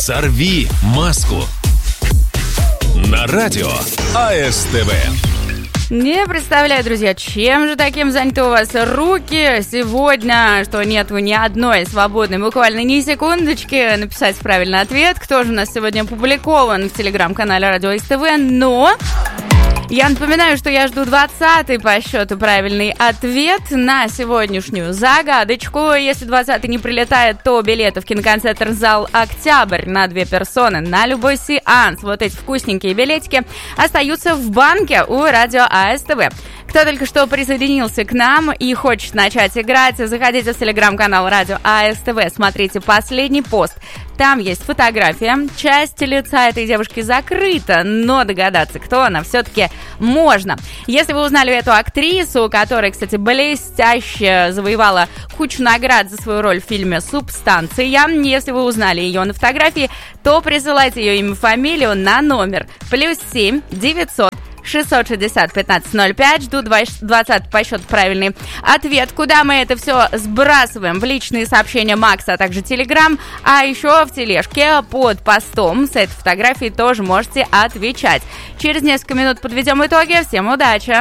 «Сорви маску» на радио АСТВ. Не представляю, друзья, чем же таким заняты у вас руки сегодня, что нет ни одной свободной, буквально ни секундочки написать правильный ответ. Кто же у нас сегодня опубликован в телеграм-канале Радио АСТВ, но... Я напоминаю, что я жду 20-й по счету правильный ответ на сегодняшнюю загадочку. Если 20-й не прилетает, то билеты в киноконцерт-зал «Октябрь» на 2 персоны на любой сеанс. Вот эти вкусненькие билетики остаются в банке у радио АСТВ. Кто только что присоединился к нам и хочет начать играть, заходите в телеграм-канал радио АСТВ, смотрите последний пост. Там есть фотография. Часть лица этой девушки закрыта, но догадаться, кто она, все-таки можно. Если вы узнали эту актрису, которая, кстати, блестяще завоевала кучу наград за свою роль в фильме «Субстанция», если вы узнали ее на фотографии, то присылайте ее имя, фамилию на номер +7 900 660 1505. Жду 20 по счету правильный ответ. Куда мы это все сбрасываем? В личные сообщения Макса, а также Телеграм. А еще в тележке под постом с этой фотографией тоже можете отвечать. Через несколько минут подведем итоги. Всем удачи!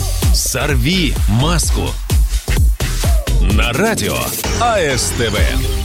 «Сорви маску» на радио АСТВ.